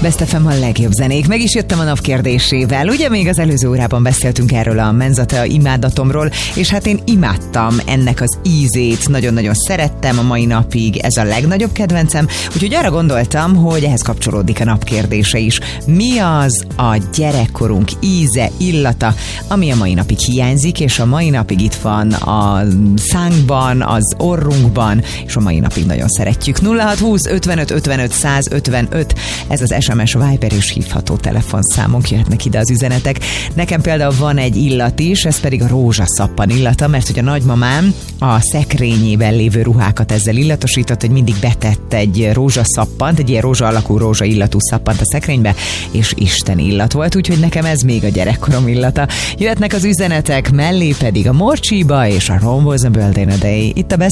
Best FM a legjobb zenék. Meg is jöttem a nap kérdésével. Ugye még az előző órában beszéltünk erről a menzatea imádatomról, és hát én imádtam ennek az ízét. Nagyon-nagyon szerettem a mai napig. Ez a legnagyobb kedvencem. Úgyhogy arra gondoltam, hogy ehhez kapcsolódik a nap kérdése is. Mi az a gyerekkorunk íze, illata, ami a mai napig hiányzik, és a mai napig itt van a szánkban, az orrunkban, és a mai napig nagyon szeretjük. 0620 55 55 155, ez az SMS, Viber és hívható telefonszámunk, jöhetnek ide az üzenetek. Nekem például van egy illat is, ez pedig a rózsaszappan illata, mert hogy a nagymamám a szekrényében lévő ruhákat ezzel illatosított, hogy mindig betett egy rózsaszappant, egy ilyen rózsa alakú, rózsa illatú szappant a szekrénybe, és Isten illat volt, úgyhogy nekem ez még a gyerekkorom illata. Jöhetnek az üzenetek, mellé pedig a Morcsiba és a Rome was a Built in a Day. Itt a Best